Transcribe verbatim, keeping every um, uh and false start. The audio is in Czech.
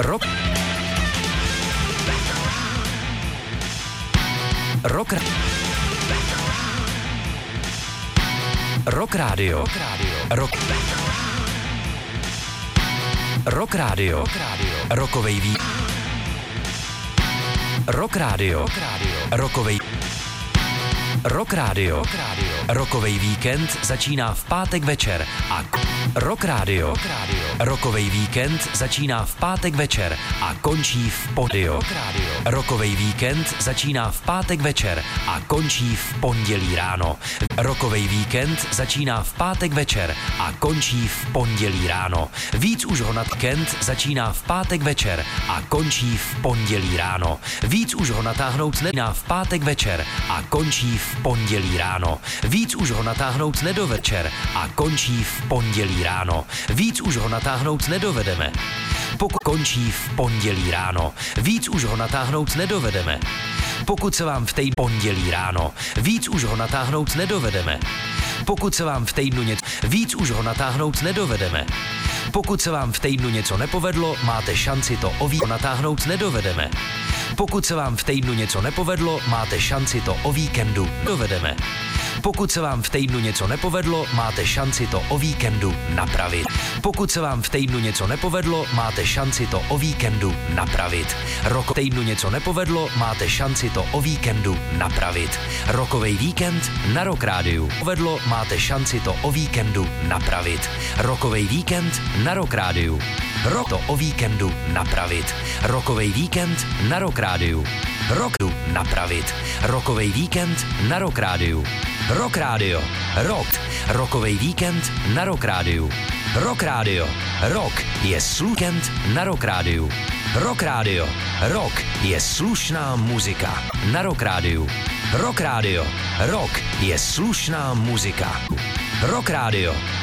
Rock. Rock. Rock Radio. Rock. Rock Radio. Rockovej ví. Rock Radio. Rockovej. Rock Radio. Rockovej víkend začíná v pátek večer a Rock Radio. Rockovej víkend začíná v pátek večer a končí v podio. Rockovej víkend začíná v pátek večer a končí v pondělí ráno. Rockovej víkend začíná v pátek večer a končí v pondělí ráno. Víc už ho na víkend začíná v pátek večer a končí v pondělí ráno. Víc už ho natáhnout nedá v pátek večer a končí v pondělí ráno. Víc už ho natáhnout nedovečer a končí v pondělí ráno. Víc už ho natáhnout nedovedeme. Pokud končí v pondělí ráno. Víc už ho natáhnout nedovedeme. Pokud se vám v týdnu pondělí ráno. Víc už ho natáhnout nedovedeme. Pokud se vám v týdnu něco víc už ho natáhnout nedovedeme. Pokud se vám v týdnu něco nepovedlo, máte šanci to o víkendu natáhnout nedovedeme. Pokud se vám v týdnu něco nepovedlo, máte šanci to o víkendu dovedeme. Pokud se vám v týdnu něco nepovedlo, máte šanci to o víkendu napravit. Pokud se vám v týdnu něco nepovedlo, máte šanci to o víkendu napravit. Rok týdnu něco nepovedlo, máte šanci to o víkendu napravit. Rockovej víkend na Rock Rádiu. Povedlo, máte šanci to o víkendu napravit. Rockovej víkend na Rock Rádiu. Rok to o víkendu napravit. Rockovej víkend na Rock Rádiu. Rock napravit. Rockovej víkend na Rock Rádiu. Rock Radio. Rock. Rockovej víkend na Rock Rádiu. Rock Radio. Rock je sluškend na Rock Rádiu. Rock Radio. Rock je slušná muzika na Rock Rádiu. Rock Radio. Rock je slušná muzika. Rock Radio.